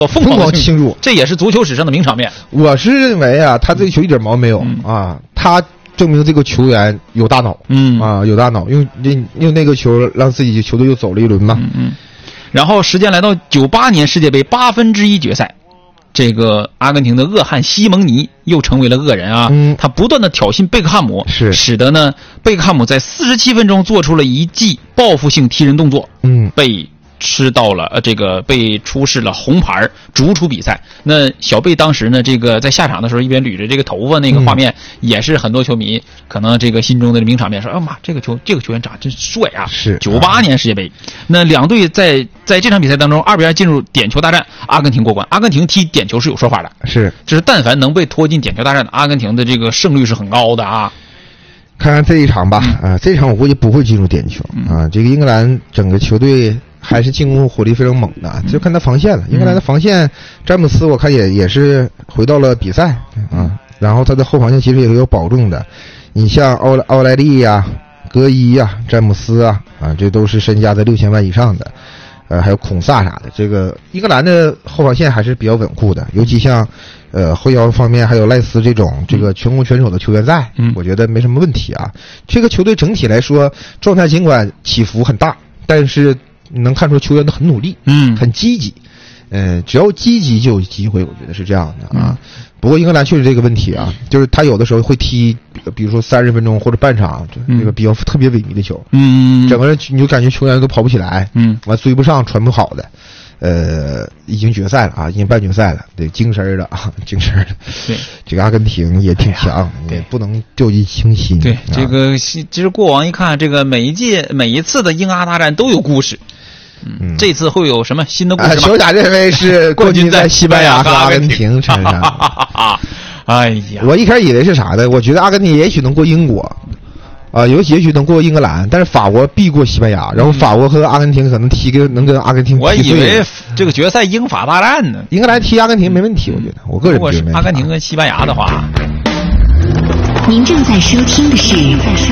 疯狂庆祝， 这也是足球史上的名场面。 我是认为啊，他这个球一点毛没有啊，他证明这个球员有大脑，有大脑，用那个球让自己球队又走了一轮嘛。 然后时间来到98年世界杯1/8决赛，这个阿根廷的恶汉西蒙尼又成为了恶人啊，他不断的挑衅贝克汉姆，使得呢贝克汉姆在47分钟做出了一记报复性踢人动作，被吃到了被出示了红牌，逐出比赛。那小贝当时呢，这个在下场的时候一边捋着这个头发，那个画面也是很多球迷可能这个心中的名场面，说妈，这个球员长真帅啊！ 是 98年世界杯，那两队在这场比赛当中2-2进入点球大战，阿根廷过关。阿根廷踢点球是有说法的，就是但凡能被拖进点球大战的，阿根廷的这个胜率是很高的啊。 看看这一场吧，这场我估计不会进入点球啊。这个英格兰整个球队还是进攻火力非常猛的，就看他防线了。英格兰的防线，詹姆斯我看也是回到了比赛啊，然后他的后防线其实也有保重的。你像奥莱利呀、戈伊呀、詹姆斯啊，这都是身价在6000万以上的。还有孔萨啥的，这个英格兰的后防线还是比较稳固的，尤其像后腰方面还有赖斯这种这个全攻全守的球员在，我觉得没什么问题啊。这个球队整体来说状态尽管起伏很大，但是能看出球员都很努力，很积极，只要积极就有机会，我觉得是这样的啊。不过英格兰确实这个问题啊，就是他有的时候会踢，比如说30分钟或者半场，这个比较特别萎靡的球，整个人你就感觉球员都跑不起来，完追不上，传不好的，已经决赛了啊，已经半决赛了，对，精神的啊，精神的。 对， 这个阿根廷也挺强，也不能掉以轻心。 对，这个其实过往一看，这个每一次的英阿大战都有故事。这次会有什么新的故事吗？ 球甲认为是冠军在西班牙和阿根廷身上。 哎呀， 我一开始以为是啥呢？我觉得阿根廷也许能过英国，也许能过英格兰，但是法国必过西班牙，然后法国和阿根廷可能能跟阿根廷。 我以为这个决赛英法大战呢， 英格兰踢阿根廷没问题，我觉得，我个人觉得。如果是阿根廷跟西班牙的话。 您正在收听的是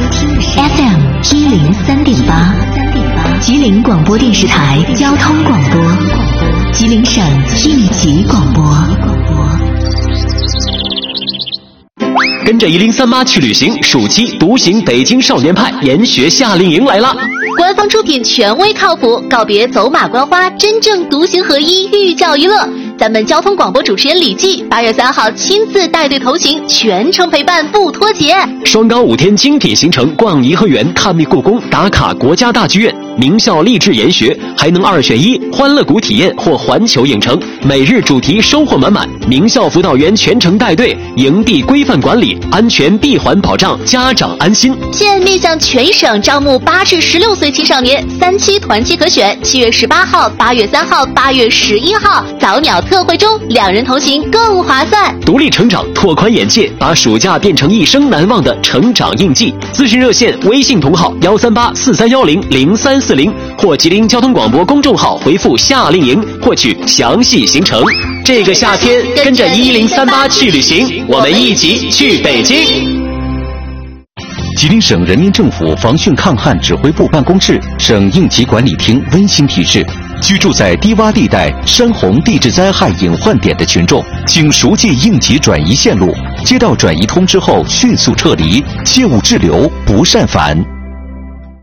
FM 103.8，吉林广播电视台交通广播，吉林省应急广播。 跟着1038去旅行，暑期独行北京少年派研学夏令营来啦！ 官方出品，权威靠谱，告别走马观花，真正独行合一，寓教于乐。咱们交通广播主持人李记8月3号亲自带队同行，全程陪伴不脱节。 双高5天精品行程，逛颐和园，看密故宫，打卡国家大剧院，名校励志研学，还能2选1，欢乐谷体验或环球影城，每日主题收获满满。名校辅导员全程带队，营地规范管理，安全闭环保障，家长安心。 现面向全省招募8至16岁青少年，3期团期可选，7月18号、8月3号、8月11号早鸟特惠中，2人同行更划算。 独立成长，拓宽眼界，把暑假变成一生难忘的成长印记。咨询热线：微信同号13843100340，或吉林交通广播公众号回复夏令营获取详细行程。这个夏天跟着1038去旅行，我们一起去北京。 吉林省人民政府防汛抗旱指挥部办公室、省应急管理厅温馨提示：居住在低洼地带、山洪地质灾害隐患点的群众，请熟记应急转移线路，接到转移通知后迅速撤离，切勿滞留，不擅返。